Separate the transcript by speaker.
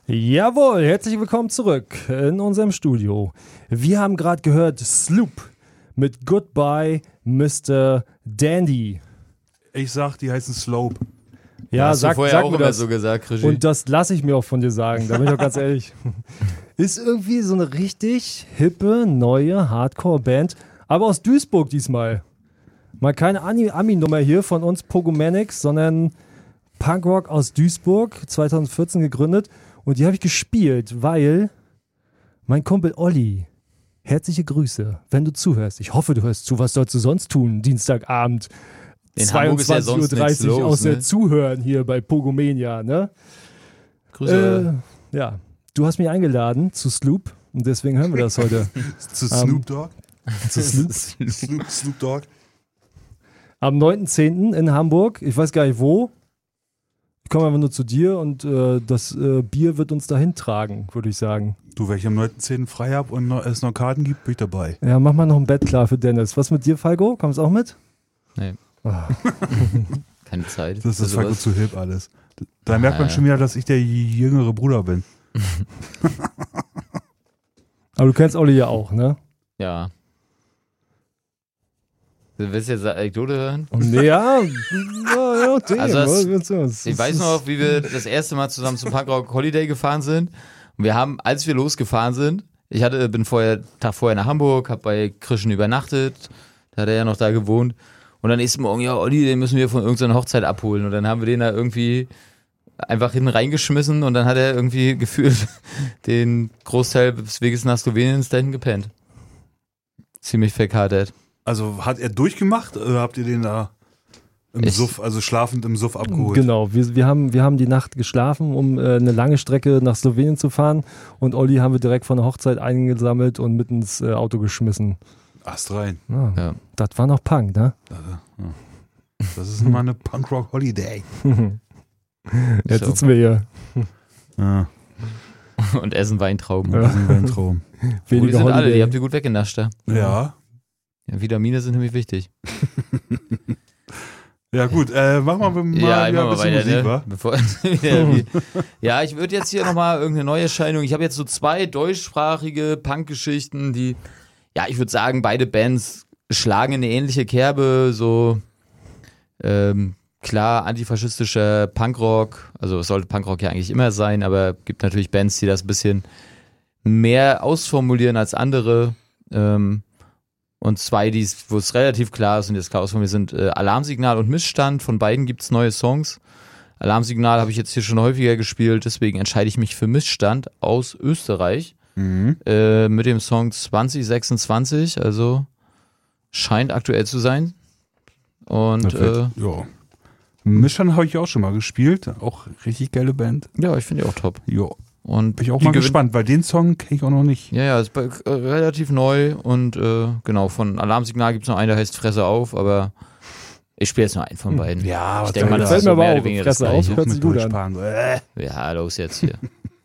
Speaker 1: Jawohl, herzlich willkommen zurück in unserem Studio. Wir haben gerade gehört Sloop mit Goodbye Mr. Dandy.
Speaker 2: Ich sag, die heißen Slope.
Speaker 1: Ja,
Speaker 3: hast du vorher auch
Speaker 1: mir
Speaker 3: immer
Speaker 1: das.
Speaker 3: so gesagt, Krischi.
Speaker 1: Und das lasse ich mir auch von dir sagen, da bin ich auch ganz ehrlich. Ist irgendwie so eine richtig hippe, neue Hardcore-Band, aber aus Duisburg diesmal. Mal keine Ami-Nummer hier von uns Pogomanics, sondern Punkrock aus Duisburg, 2014 gegründet. Und die habe ich gespielt, weil mein Kumpel Olli, herzliche Grüße, wenn du zuhörst. Ich hoffe, du hörst zu. Was sollst du sonst tun? Dienstagabend,
Speaker 3: In Hamburg ist ja sonst
Speaker 1: 22:30
Speaker 3: nichts los,
Speaker 1: Uhr außer
Speaker 3: ne?
Speaker 1: Zuhören hier bei Pogomania, ne?
Speaker 3: Grüße.
Speaker 1: Ja, du hast mich eingeladen zu Sloop und deswegen hören wir das heute.
Speaker 2: Zu Snoop Dogg?
Speaker 1: Zu Sloop.
Speaker 2: Snoop Dogg?
Speaker 1: Am 9.10. in Hamburg, ich weiß gar nicht wo. Ich komme einfach nur zu dir und das Bier wird uns dahin tragen, würde ich sagen.
Speaker 2: Du, wenn ich am 9.10. frei habe und es noch Karten gibt, bin ich dabei.
Speaker 1: Ja, mach mal noch ein Bett klar für Dennis. Was mit dir, Falco? Kommst du auch mit?
Speaker 3: Nee.
Speaker 1: Oh.
Speaker 3: Keine Zeit.
Speaker 2: Das ist
Speaker 3: für
Speaker 2: halt
Speaker 3: sowas.
Speaker 2: zu hip alles. Da merkt man schon wieder, dass ich der jüngere Bruder bin.
Speaker 1: Aber du kennst Olli ja auch, ne?
Speaker 3: Ja. Du willst jetzt eine Anekdote hören?
Speaker 1: Ja,
Speaker 3: Ich weiß noch, wie wir das erste Mal zusammen zum Punkrock Holiday gefahren sind. Und wir haben, als wir losgefahren sind, bin Tag vorher nach Hamburg, hab bei Krischen übernachtet, da hat er ja noch da gewohnt. Und dann nächsten Morgen, ja, Olli, den müssen wir von irgendeiner Hochzeit abholen. Und dann haben wir den da irgendwie einfach hinten reingeschmissen und dann hat er irgendwie gefühlt den Großteil des Weges nach Slowenien dahin gepennt. Ziemlich verkatert.
Speaker 2: Also hat er durchgemacht oder habt ihr den da im Suff, also schlafend im Suff abgeholt?
Speaker 1: Genau, wir haben die Nacht geschlafen, um eine lange Strecke nach Slowenien zu fahren und Olli haben wir direkt von der Hochzeit eingesammelt und mit ins Auto geschmissen.
Speaker 2: Ast rein.
Speaker 1: Ja. Das war noch Punk, ne?
Speaker 2: Das ist nochmal eine Punkrock Holiday.
Speaker 1: Jetzt
Speaker 3: So.
Speaker 1: sitzen wir hier.
Speaker 2: Ja,
Speaker 3: Und essen Weintrauben.
Speaker 1: Ja.
Speaker 2: das ist ein Traum.
Speaker 3: Die
Speaker 1: Weniger
Speaker 3: sind alle,
Speaker 1: Holiday.
Speaker 3: die habt ihr gut weggenascht da.
Speaker 2: Ja.
Speaker 3: Ja, Vitamine sind nämlich wichtig.
Speaker 2: Ja gut, machen wir mal wieder
Speaker 3: immer
Speaker 2: ein bisschen Musik, wa?
Speaker 3: Bevor, ja, ich würde jetzt hier nochmal irgendeine Neuerscheinung. Ich habe jetzt so 2 deutschsprachige Punk-Geschichten, die, ja, ich würde sagen, beide Bands schlagen in eine ähnliche Kerbe, so klar, antifaschistischer Punkrock, also es sollte Punkrock ja eigentlich immer sein, aber gibt natürlich Bands, die das ein bisschen mehr ausformulieren als andere. Und 2, wo es relativ klar ist und jetzt klar ausformuliert sind, Alarmsignal und Missstand. Von beiden gibt es neue Songs. Alarmsignal habe ich jetzt hier schon häufiger gespielt, deswegen entscheide ich mich für Missstand aus Österreich. Mit dem Song 2026, also scheint aktuell zu sein. Und
Speaker 2: Ja. Mischan habe ich auch schon mal gespielt. Auch richtig geile Band.
Speaker 3: ja, ich finde die auch top.
Speaker 2: Ja.
Speaker 3: Und
Speaker 2: Bin ich auch
Speaker 3: die
Speaker 2: mal
Speaker 3: gewinnt-
Speaker 2: gespannt, weil den Song kenne ich auch noch nicht.
Speaker 3: Ja, ist relativ neu und genau, von Alarmsignal gibt es noch einen, der heißt Fresse auf, aber ich spiele jetzt nur einen von beiden.
Speaker 2: Ja,
Speaker 3: ich denke mal, das
Speaker 1: Fällt
Speaker 3: ist
Speaker 1: mir
Speaker 3: so
Speaker 1: aber
Speaker 3: mehr
Speaker 1: auch
Speaker 3: oder weniger das
Speaker 1: Fresse auf.
Speaker 3: Gleiche.
Speaker 1: Hört sich gut an.
Speaker 2: Deutschsprachen.
Speaker 3: Ja, los jetzt hier.